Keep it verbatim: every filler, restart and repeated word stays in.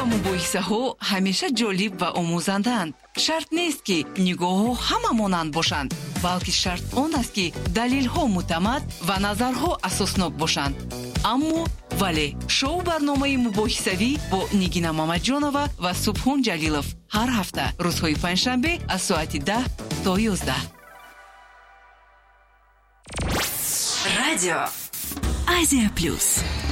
мубоҳисаҳо ҳамеша ҷолиб ва омӯзанданд. Шарт нест ки нигоҳҳо ҳама монанд бошанд, балки шарт он аст ки далелҳо муътамад ва назарҳо асоснок бошанд. аммо вале шоу барномаи мубоҳисавӣ бо Нигина Мамаҷонова ва Субҳон Ҷалилов ҳар ҳафта рӯзҳои панҷшанбе аз соати даҳ то ёздаҳ. Радио Азия Плюс.